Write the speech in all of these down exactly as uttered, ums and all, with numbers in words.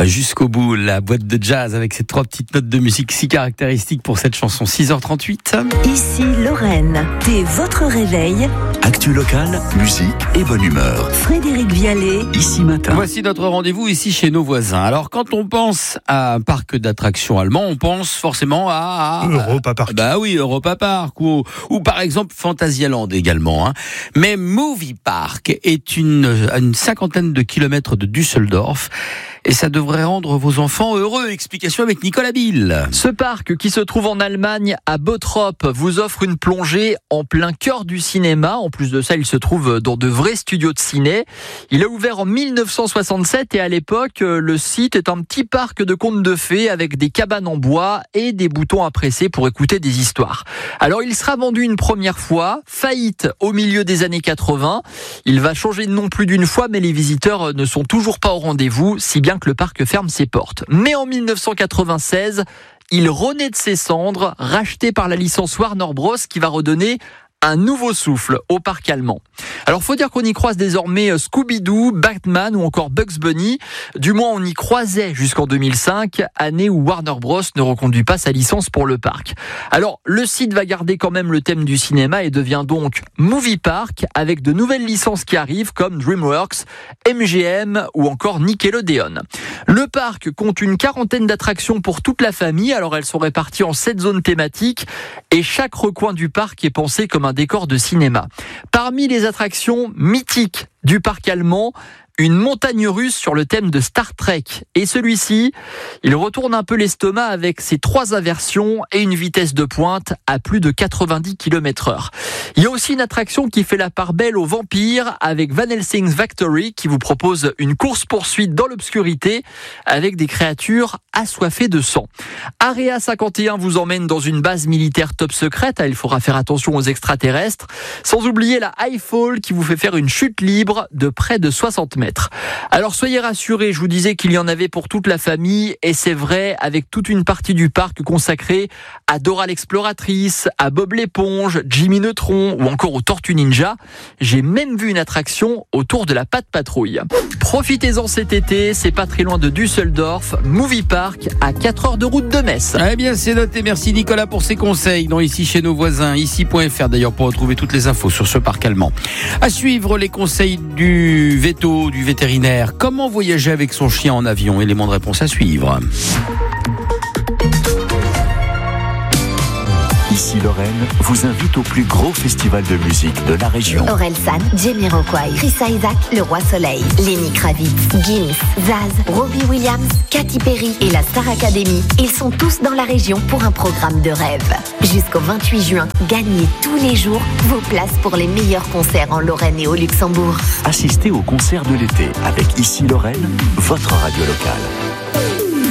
Jusqu'au bout, la boîte de jazz avec ces trois petites notes de musique si caractéristiques pour cette chanson. six heures trente-huit. Ici Lorraine, dès votre réveil. Actu locale, musique et bonne humeur. Frédéric Vialet. Ici matin. Voici notre rendez-vous ici chez nos voisins. Alors quand on pense à un parc d'attractions allemand, on pense forcément à... à Europa Park. Bah oui, Europa Park ou, ou par exemple Phantasialand également. Hein. Mais Movie Park est une, à une cinquantaine de kilomètres de Düsseldorf. Et ça devrait rendre vos enfants heureux. Explication avec Nicolas Bill. Ce parc qui se trouve en Allemagne, à Bottrop, vous offre une plongée en plein cœur du cinéma. En plus de ça, il se trouve dans de vrais studios de ciné. Il a ouvert en mille neuf cent soixante-sept et à l'époque, le site est un petit parc de contes de fées avec des cabanes en bois et des boutons à presser pour écouter des histoires. Alors, il sera vendu une première fois, faillite au milieu des années quatre-vingts. Il va changer de nom plus d'une fois, mais les visiteurs ne sont toujours pas au rendez-vous, si bien que le parc ferme ses portes. Mais en mille neuf cent quatre-vingt-seize, il renaît de ses cendres, racheté par la licence Warner Bros, qui va redonner un nouveau souffle au parc allemand. Alors, faut dire qu'on y croise désormais Scooby-Doo, Batman ou encore Bugs Bunny. Du moins, on y croisait jusqu'en deux mille cinq, année où Warner Bros ne reconduit pas sa licence pour le parc. Alors, le site va garder quand même le thème du cinéma et devient donc Movie Park avec de nouvelles licences qui arrivent comme DreamWorks, M G M ou encore Nickelodeon. Le parc compte une quarantaine d'attractions pour toute la famille. Alors, elles sont réparties en sept zones thématiques et chaque recoin du parc est pensé comme un décor de cinéma. Parmi les attractions mythiques du parc allemand, une montagne russe sur le thème de Star Trek. Et celui-ci, il retourne un peu l'estomac avec ses trois inversions et une vitesse de pointe à plus de quatre-vingt-dix kilomètres heure. Il y a aussi une attraction qui fait la part belle aux vampires avec Van Helsing's Factory qui vous propose une course-poursuite dans l'obscurité avec des créatures assoiffées de sang. Area cinquante et un vous emmène dans une base militaire top secrète. Il faudra faire attention aux extraterrestres. Sans oublier la High Fall qui vous fait faire une chute libre de près de soixante mètres. Alors soyez rassurés, je vous disais qu'il y en avait pour toute la famille et c'est vrai avec toute une partie du parc consacrée à Dora l'exploratrice, à Bob l'éponge, Jimmy Neutron ou encore aux Tortues Ninja. J'ai même vu une attraction autour de la Patte Patrouille. Profitez-en cet été, c'est pas très loin de Düsseldorf, Movie Park à quatre heures de route de Metz. Eh bien c'est noté, merci Nicolas pour ces conseils. Donc ici chez nos voisins, ici point f r d'ailleurs pour retrouver toutes les infos sur ce parc allemand. À suivre les conseils du veto, du vétérinaire. Comment voyager avec son chien en avion? Élément de réponse à suivre. Ici Lorraine vous invite au plus gros festival de musique de la région. Orelsan, Jamiroquai, Chris Isaac, Le Roi Soleil, Lenny Kravitz, Gims, Zaz, Robbie Williams, Katy Perry et la Star Academy. Ils sont tous dans la région pour un programme de rêve. Jusqu'au vingt-huit juin, gagnez tous les jours vos places pour les meilleurs concerts en Lorraine et au Luxembourg. Assistez au concert de l'été avec Ici Lorraine, votre radio locale.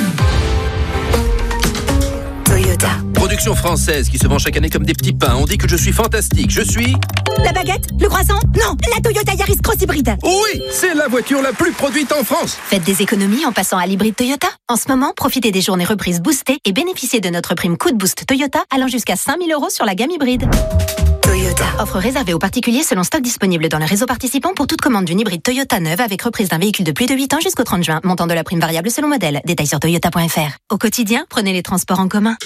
Toyota. Production française qui se vend chaque année comme des petits pains. On dit que je suis fantastique. Je suis... La baguette? Le croissant? Non, la Toyota Yaris Cross Hybride. Oui, c'est la voiture la plus produite en France. Faites des économies en passant à l'hybride Toyota. En ce moment, profitez des journées reprises boostées et bénéficiez de notre prime Coup de Boost Toyota allant jusqu'à cinq mille euros sur la gamme hybride. Toyota. Offre réservée aux particuliers selon stock disponible dans le réseau participant pour toute commande d'une hybride Toyota neuve avec reprise d'un véhicule de plus de huit ans jusqu'au trente juin. Montant de la prime variable selon modèle. Détails sur toyota point f r. Au quotidien, prenez les transports en commun.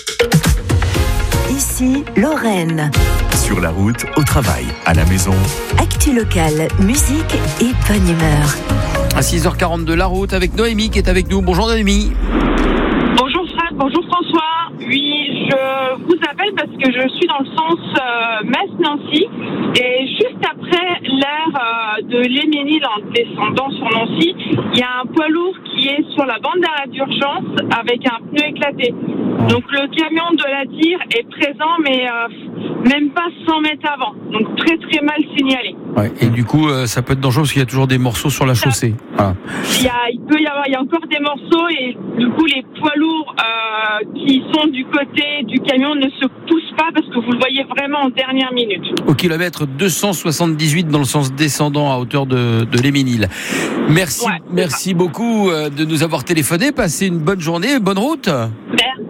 Ici Lorraine. Sur la route, au travail, à la maison. Actu locale, musique et bonne humeur. À six heures quarante-deux, la route avec Noémie qui est avec nous. Bonjour Noémie. Bonjour Fred, bonjour François. Oui, je vous appelle parce que je suis dans le sens euh, Metz-Nancy et juste après l'aire euh, de l'Héménil en descendant sur Nancy, il y a un poids lourd qui est sur la bande d'arrêt d'urgence avec un pneu éclaté. Donc le camion de la tire est présent mais euh, même pas cent mètres avant. Donc très très mal signalé. Ouais, et du coup, euh, ça peut être dangereux parce qu'il y a toujours des morceaux sur la chaussée. Voilà. Il, y a, il peut y avoir, il y a encore des morceaux et du coup les poids lourds euh, qui sont du côté du camion ne se poussent pas parce que vous le voyez vraiment en dernière minute. Au kilomètre deux cent soixante-dix-huit dans le sens descendant à hauteur de, de l'Héménil. Merci, ouais, merci beaucoup de nous avoir téléphoné. Passez une bonne journée, bonne route. Merci.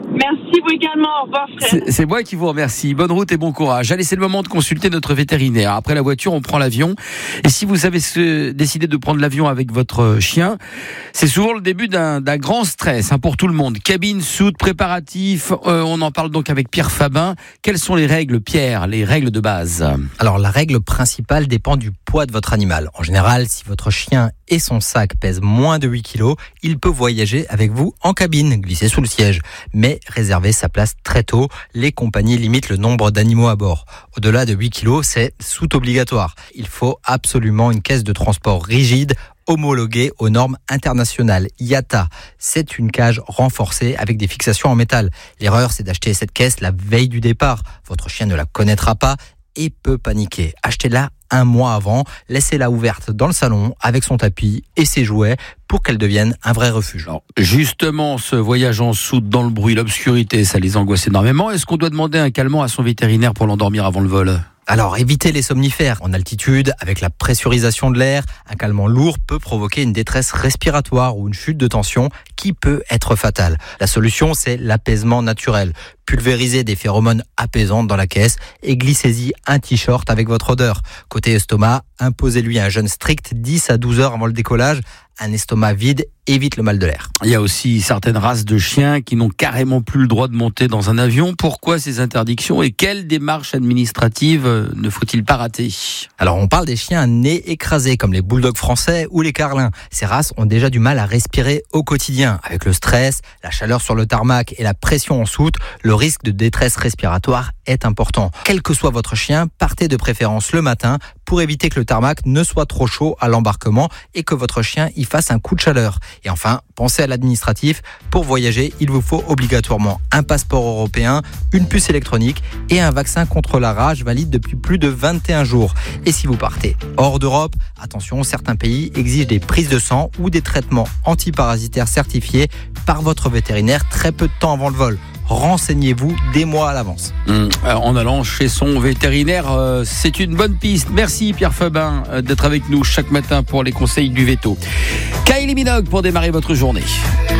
remercie vous également. Au revoir, Fred. C'est, c'est moi qui vous remercie. Bonne route et bon courage. Allez, c'est le moment de consulter notre vétérinaire. Après la voiture, on prend l'avion. Et si vous avez ce, décidé de prendre l'avion avec votre chien, c'est souvent le début d'un, d'un grand stress hein, pour tout le monde. Cabine, soute, préparatifs. Euh, on en parle donc avec Pierre Fabin. Quelles sont les règles, Pierre, les règles de base? Alors, la règle principale dépend du poids de votre animal. En général, si votre chien et son sac pèsent moins de huit kilos, il peut voyager avec vous en cabine, glisser sous le siège. Mais réservez sa place très tôt. Les compagnies limitent le nombre d'animaux à bord. Au-delà de huit kilos, c'est soute obligatoire. Il faut absolument une caisse de transport rigide, homologuée aux normes internationales I A T A. C'est une cage renforcée avec des fixations en métal. L'erreur, c'est d'acheter cette caisse la veille du départ. Votre chien ne la connaîtra pas et peut paniquer. Achetez-la un mois avant, laissez-la ouverte dans le salon avec son tapis et ses jouets pour qu'elle devienne un vrai refuge. Alors, justement, ce voyage en soute dans le bruit, l'obscurité, ça les angoisse énormément. Est-ce qu'on doit demander un calmant à son vétérinaire pour l'endormir avant le vol ? Alors, évitez les somnifères. En altitude, avec la pressurisation de l'air, un calmant lourd peut provoquer une détresse respiratoire ou une chute de tension qui peut être fatale. La solution, c'est l'apaisement naturel. Pulvérisez des phéromones apaisantes dans la caisse et glissez-y un t-shirt avec votre odeur. Côté estomac, imposez-lui un jeûne strict dix à douze heures avant le décollage. Un estomac vide évite le mal de l'air. Il y a aussi certaines races de chiens qui n'ont carrément plus le droit de monter dans un avion. Pourquoi ces interdictions et quelles démarches administratives ne faut-il pas rater ? Alors on parle des chiens à nez écrasé comme les bulldogs français ou les carlins. Ces races ont déjà du mal à respirer au quotidien. Avec le stress, la chaleur sur le tarmac et la pression en soute, le risque de détresse respiratoire est important. Quel que soit votre chien, partez de préférence le matin pour éviter que le tarmac ne soit trop chaud à l'embarquement et que votre chien y fasse un coup de chaleur. Et enfin, pensez à l'administratif. Pour voyager, il vous faut obligatoirement un passeport européen, une puce électronique et un vaccin contre la rage valide depuis plus de vingt et un jours. Et si vous partez hors d'Europe, attention, certains pays exigent des prises de sang ou des traitements antiparasitaires certifiés par votre vétérinaire très peu de temps avant le vol. Renseignez-vous des mois à l'avance. Mmh. En allant chez son vétérinaire, euh, c'est une bonne piste. Merci Pierre Fabin euh, d'être avec nous chaque matin pour les conseils du veto. Kylie Minogue pour démarrer votre journée.